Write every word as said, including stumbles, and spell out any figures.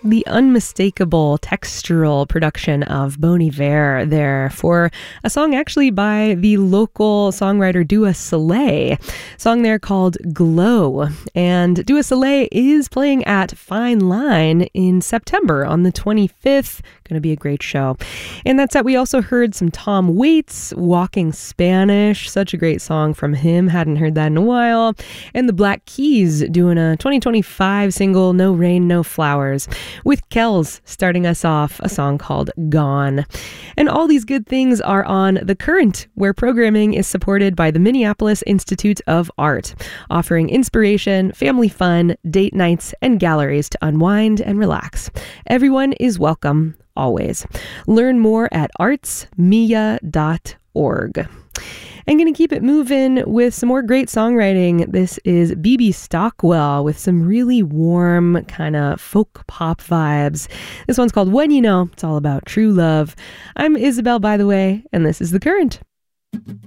the unmistakable textural production of Bon Iver there for a song actually by the local songwriter Dua Soleil. Song there called Glow. And Dua Soleil is playing at Fine Line in September on the twenty-fifth. Going to be a great show. And that's it. We also heard some Tom Waits, Walking Spanish. Such a great song from him. Hadn't heard that in a while. And the Black Keys doing a twenty twenty-five single, No Rain, No Flowers, with Kells starting us off a song called Gone. And all these good things are on The Current, where programming is supported by the Minneapolis Institute of Art, offering inspiration, family fun, date nights, and galleries to unwind and relax. Everyone is welcome, always. Learn more at arts mia dot org. I'm going to keep it moving with some more great songwriting. This is B B Stockwell with some really warm kind of folk pop vibes. This one's called When You Know. It's all about true love. I'm Isabel, by the way, and this is The Current.